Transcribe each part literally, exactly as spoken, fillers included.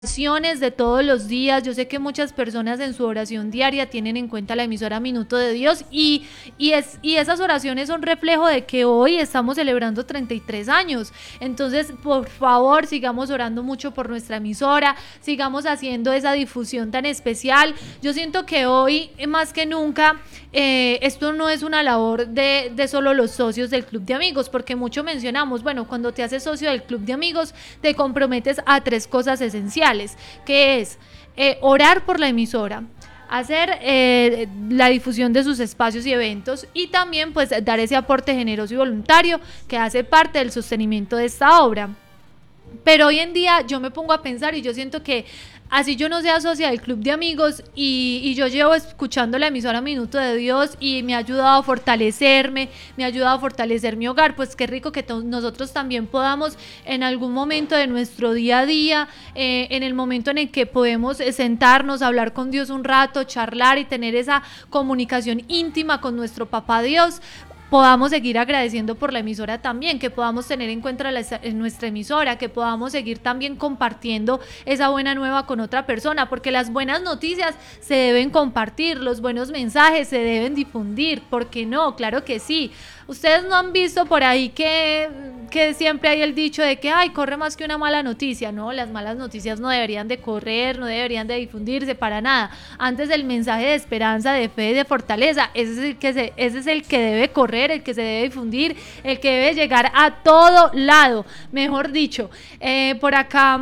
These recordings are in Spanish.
Oraciones de todos los días. Yo sé que muchas personas en su oración diaria tienen en cuenta la emisora Minuto de Dios y, y, es, y esas oraciones son reflejo de que hoy estamos celebrando treinta y tres años. Entonces, por favor, sigamos orando mucho por nuestra emisora, sigamos haciendo esa difusión tan especial. Yo siento que hoy, más que nunca, eh, esto no es una labor de, de solo los socios del Club de Amigos, porque mucho mencionamos, bueno, cuando te haces socio del Club de Amigos, te comprometes a tres cosas esenciales, que es eh, orar por la emisora, hacer eh, la difusión de sus espacios y eventos y también pues dar ese aporte generoso y voluntario que hace parte del sostenimiento de esta obra. Pero hoy en día yo me pongo a pensar y yo siento que así yo no sea socia del Club de Amigos y, y yo llevo escuchando la emisora Minuto de Dios y me ha ayudado a fortalecerme, me ha ayudado a fortalecer mi hogar, pues qué rico que to- nosotros también podamos en algún momento de nuestro día a día, eh, en el momento en el que podemos eh, sentarnos, hablar con Dios un rato, charlar y tener esa comunicación íntima con nuestro Papá Dios, podamos seguir agradeciendo por la emisora también, que podamos tener en cuenta la, en nuestra emisora, que podamos seguir también compartiendo esa buena nueva con otra persona, porque las buenas noticias se deben compartir, los buenos mensajes se deben difundir, ¿por qué no? Claro que sí. Ustedes no han visto por ahí que, que siempre hay el dicho de que ay, corre más que una mala noticia, no, las malas noticias no deberían de correr, no deberían de difundirse para nada. Antes el mensaje de esperanza, de fe, de fortaleza, ese es el que se, ese es el que debe correr, el que se debe difundir, el que debe llegar a todo lado, mejor dicho. Eh, por acá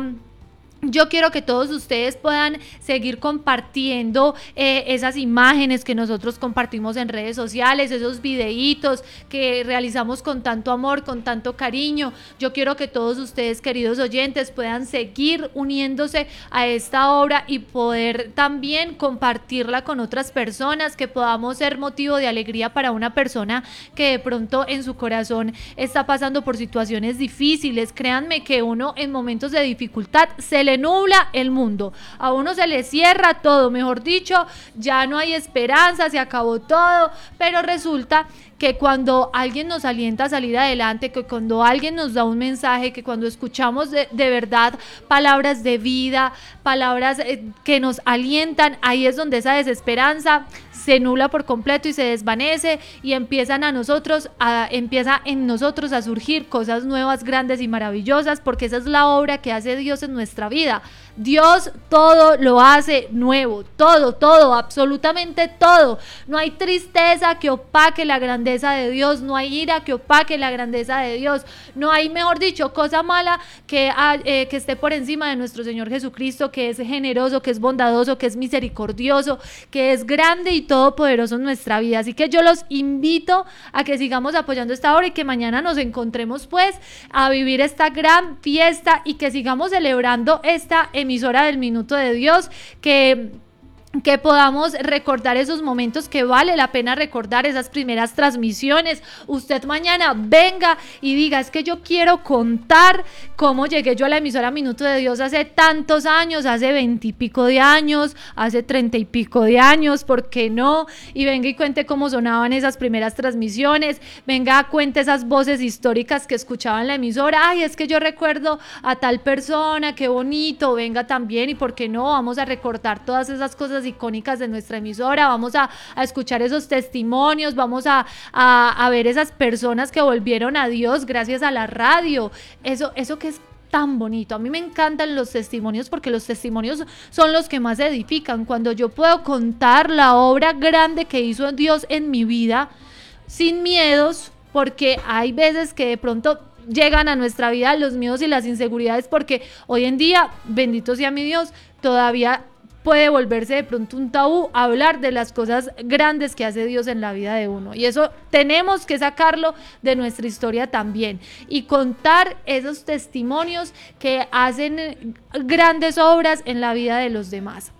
yo quiero que todos ustedes puedan seguir compartiendo eh, esas imágenes que nosotros compartimos en redes sociales, esos videitos que realizamos con tanto amor, con tanto cariño. Yo quiero que todos ustedes, queridos oyentes, puedan seguir uniéndose a esta obra y poder también compartirla con otras personas, que podamos ser motivo de alegría para una persona que de pronto en su corazón está pasando por situaciones difíciles. Créanme que uno en momentos de dificultad se le nubla el mundo, a uno se le cierra todo, mejor dicho, ya no hay esperanza, se acabó todo, pero resulta que cuando alguien nos alienta a salir adelante, que cuando alguien nos da un mensaje, que cuando escuchamos de, de verdad palabras de vida, palabras eh, que nos alientan, ahí es donde esa desesperanza se nubla por completo y se desvanece y empiezan a nosotros, a, empieza en nosotros a surgir cosas nuevas, grandes y maravillosas, porque esa es la obra que hace Dios en nuestra vida. Dios todo lo hace nuevo, todo, todo, absolutamente todo. No hay tristeza que opaque la grandeza de Dios, no hay ira que opaque la grandeza de Dios, no hay, mejor dicho, cosa mala que, eh, que esté por encima de nuestro Señor Jesucristo, que es generoso, que es bondadoso, que es misericordioso, que es grande y todopoderoso en nuestra vida. Así que yo los invito a que sigamos apoyando esta obra y que mañana nos encontremos pues a vivir esta gran fiesta y que sigamos celebrando esta emisora del Minuto de Dios, que que podamos recordar esos momentos que vale la pena recordar, esas primeras transmisiones. Usted mañana venga y diga, es que yo quiero contar cómo llegué yo a la emisora Minuto de Dios hace tantos años, hace veintipico de años, hace treinta y pico de años, ¿por qué no? Y venga y cuente cómo sonaban esas primeras transmisiones, venga, cuente esas voces históricas que escuchaba en la emisora. Ay, es que yo recuerdo a tal persona, qué bonito. Venga también, y ¿por qué no? Vamos a recordar todas esas cosas icónicas de nuestra emisora, vamos a, a escuchar esos testimonios, vamos a, a, a ver esas personas que volvieron a Dios gracias a la radio, eso, eso que es tan bonito. A mí me encantan los testimonios porque los testimonios son los que más edifican. Cuando yo puedo contar la obra grande que hizo Dios en mi vida sin miedos, porque hay veces que de pronto llegan a nuestra vida los miedos y las inseguridades, porque hoy en día, bendito sea mi Dios, todavía puede volverse de pronto un tabú hablar de las cosas grandes que hace Dios en la vida de uno, y eso tenemos que sacarlo de nuestra historia también y contar esos testimonios que hacen grandes obras en la vida de los demás.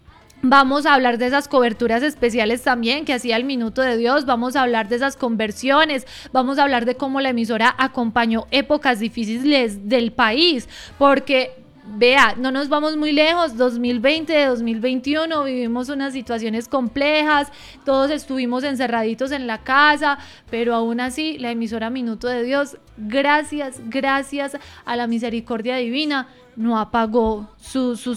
Vamos a hablar de esas coberturas especiales también que hacía el Minuto de Dios, vamos a hablar de esas conversiones, vamos a hablar de cómo la emisora acompañó épocas difíciles del país, porque Vea, no nos vamos muy lejos, dos mil veinte, dos mil veintiuno, vivimos unas situaciones complejas, todos estuvimos encerraditos en la casa, pero aún así la emisora Minuto de Dios, gracias, gracias a la misericordia divina, no apagó su, su